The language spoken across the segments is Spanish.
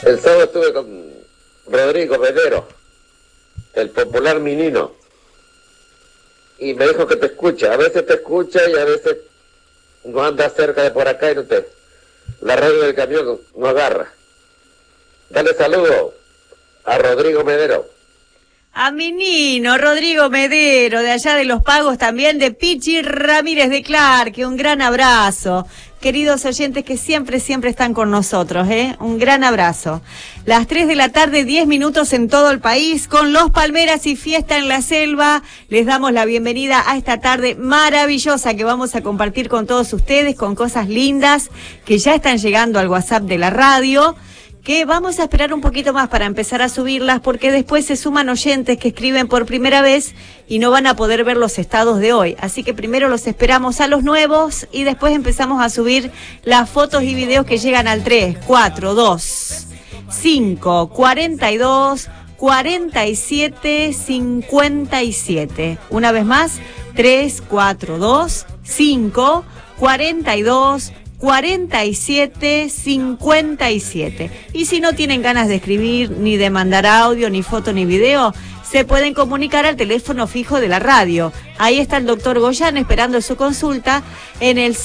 El sábado estuve con Rodrigo Medero, el popular Minino, y me dijo que te escucha. A veces te escucha y a veces no anda cerca de por acá y no te... La radio del camión no agarra. Dale saludo a Rodrigo Medero. A Minino, Rodrigo Medero, de allá de Los Pagos, también de Pichi Ramírez de Clark, un gran abrazo. Queridos oyentes que siempre están con nosotros, un gran abrazo. Las 3 de la tarde, 10 minutos en todo el país, con Los Palmeras y Fiesta en la Selva. Les damos la bienvenida a esta tarde maravillosa que vamos a compartir con todos ustedes, con cosas lindas que ya están llegando al WhatsApp de la radio, que vamos a esperar un poquito más para empezar a subirlas, porque después se suman oyentes que escriben por primera vez y no van a poder ver los estados de hoy. Así que primero los esperamos a los nuevos y después empezamos a subir las fotos y videos que llegan al 3, 4, 2, 5, 42, 47, 57. Una vez más, 3, 4, 2, 5, 42, 47, 57. Y si no tienen ganas de escribir, ni de mandar audio, ni foto, ni video, se pueden comunicar al teléfono fijo de la radio. Ahí está el doctor Goyán esperando su consulta en el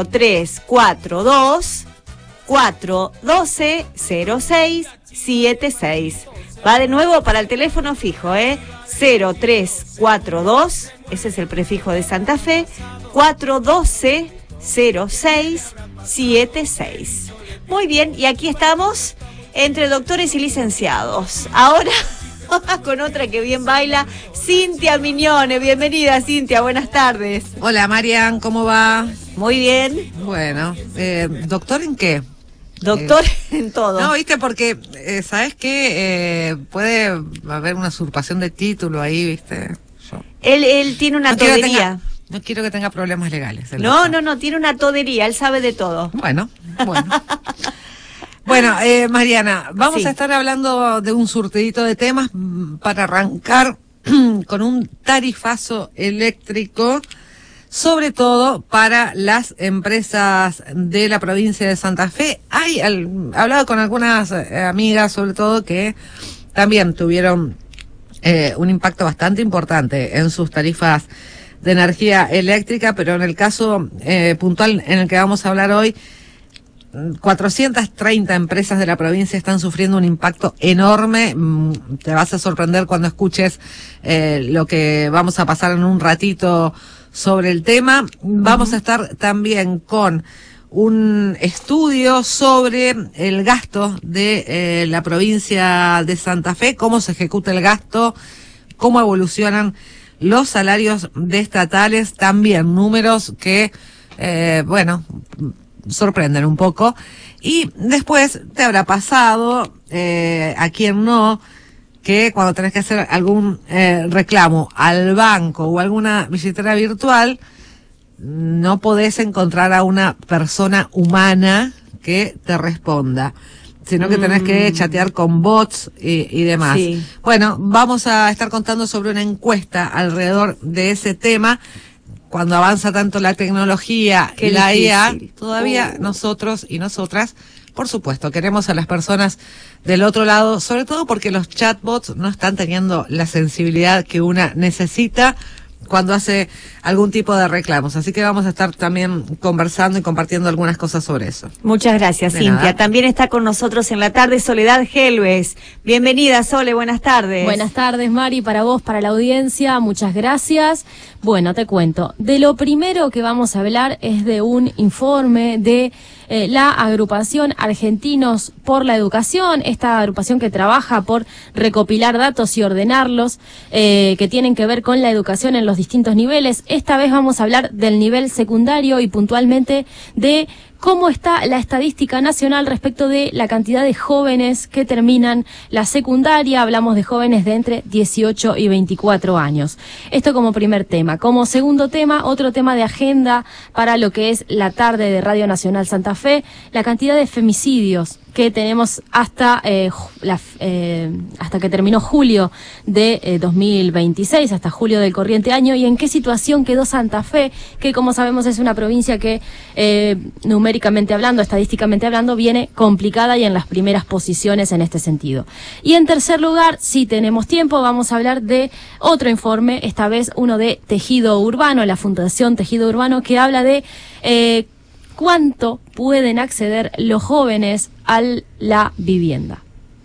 0342 412 0676. Va de nuevo para el teléfono fijo, 0342, ese es el prefijo de Santa Fe, 412 0676. Muy bien, y aquí estamos entre doctores y licenciados. Ahora con otra que bien baila, Cintia Mignone. Bienvenida, Cintia, buenas tardes. Hola, Marian, ¿cómo va? Muy bien. Bueno, ¿doctor en qué? Doctor en todo. No, viste, porque, ¿sabes qué? Puede haber una usurpación de título ahí, viste. Él tiene una todería. No quiero que tenga problemas legales. No, tiene una todería, él sabe de todo. Bueno. Bueno, Mariana, vamos a estar hablando de un surtidito de temas para arrancar con un tarifazo eléctrico, sobre todo para las empresas de la provincia de Santa Fe. He hablado con algunas amigas, sobre todo, que también tuvieron un impacto bastante importante en sus tarifas de energía eléctrica, pero en el caso puntual en el que vamos a hablar hoy, 430 empresas de la provincia están sufriendo un impacto enorme. Te vas a sorprender cuando escuches lo que vamos a pasar en un ratito sobre el tema. Vamos a estar también con un estudio sobre el gasto de la provincia de Santa Fe, cómo se ejecuta el gasto, cómo evolucionan los salarios de estatales, también números que, sorprenden un poco. Y después te habrá pasado, a quien no, que cuando tenés que hacer algún reclamo al banco o alguna billetera virtual, no podés encontrar a una persona humana que te responda, sino que tenés que chatear con bots y demás. Sí. Bueno, vamos a estar contando sobre una encuesta alrededor de ese tema. Cuando avanza tanto la tecnología y la IA, todavía nosotros y nosotras, por supuesto, queremos a las personas del otro lado, sobre todo porque los chatbots no están teniendo la sensibilidad que una necesita cuando hace algún tipo de reclamos. Así que vamos a estar también conversando y compartiendo algunas cosas sobre eso. Muchas gracias, Cintia. Nada. También está con nosotros en la tarde Soledad Helves. Bienvenida, Sole, buenas tardes. Buenas tardes, Mari, para vos, para la audiencia, muchas gracias. Bueno, te cuento. De lo primero que vamos a hablar es de un informe de la agrupación Argentinos por la Educación, esta agrupación que trabaja por recopilar datos y ordenarlos, que tienen que ver con la educación en los distintos niveles. Esta vez vamos a hablar del nivel secundario y puntualmente de cómo está la estadística nacional respecto de la cantidad de jóvenes que terminan la secundaria. Hablamos de jóvenes de entre 18 y 24 años. Esto como primer tema. Como segundo tema, otro tema de agenda para lo que es la tarde de Radio Nacional Santa Fe, la cantidad de femicidios que tenemos hasta que terminó julio de 2026, hasta julio del corriente año, y en qué situación quedó Santa Fe, que como sabemos es una provincia que numéricamente numéricamente hablando, estadísticamente hablando, viene complicada y en las primeras posiciones en este sentido. Y en tercer lugar, si tenemos tiempo, vamos a hablar de otro informe, esta vez uno de Tejido Urbano, la Fundación Tejido Urbano, que habla de cuánto pueden acceder los jóvenes a la vivienda.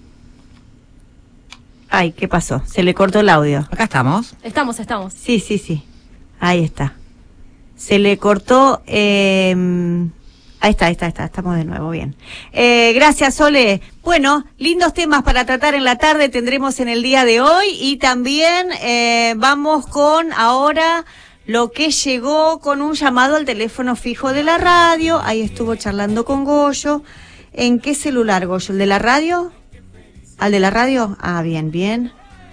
Ay, ¿qué pasó? Se le cortó el audio. Acá estamos. Estamos. Sí. Ahí está. Se le cortó. Ahí está. Estamos de nuevo, bien. Gracias, Sole. Bueno, lindos temas para tratar en la tarde tendremos en el día de hoy. Y también vamos con ahora lo que llegó con un llamado al teléfono fijo de la radio. Ahí estuvo charlando con Goyo. ¿En qué celular, Goyo? ¿El de la radio? ¿Al de la radio? Ah, bien.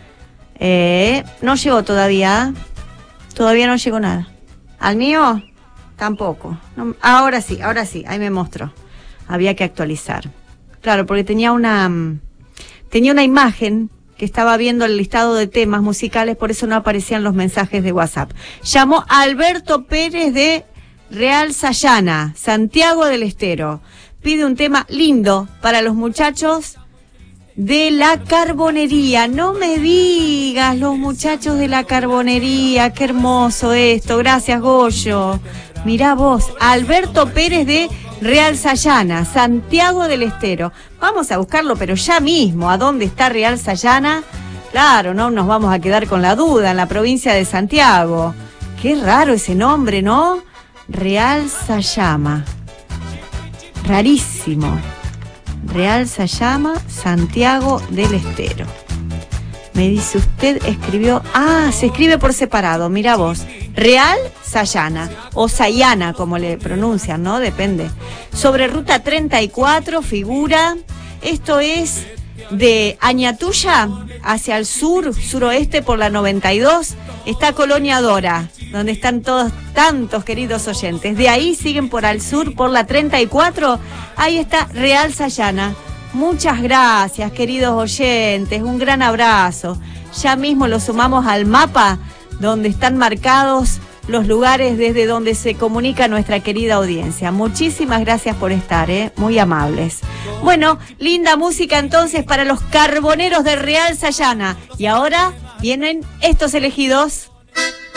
No llegó todavía. Todavía no llegó nada. ¿Al mío? Tampoco. No, ahora sí, ahí me mostró. Había que actualizar. Claro, porque tenía una imagen que estaba viendo el listado de temas musicales, por eso no aparecían los mensajes de WhatsApp. Llamó Alberto Pérez de Real Sayana, Santiago del Estero. Pide un tema lindo para los muchachos de la Carbonería. No me digas, los muchachos de la Carbonería, qué hermoso esto. Gracias, Goyo. Mirá vos, Alberto Pérez de Real Sayana, Santiago del Estero. Vamos a buscarlo, pero ya mismo. ¿A dónde está Real Sayana? Claro, no nos vamos a quedar con la duda, en la provincia de Santiago. Qué raro ese nombre, ¿no? Real Sayama. Rarísimo. Real Sayama, Santiago del Estero. Me dice usted, escribió... Ah, se escribe por separado, mira vos. Real Sayana, o Sayana, como le pronuncian, ¿no? Depende. Sobre Ruta 34 figura... Esto es de Añatuya hacia el sur, suroeste por la 92. Está Colonia Dora, donde están todos tantos queridos oyentes. De ahí siguen por al sur, por la 34. Ahí está Real Sayana. Muchas gracias, queridos oyentes. Un gran abrazo. Ya mismo lo sumamos al mapa donde están marcados los lugares desde donde se comunica nuestra querida audiencia. Muchísimas gracias por estar, muy amables. Bueno, linda música entonces para los carboneros de Real Sayana. Y ahora vienen estos elegidos.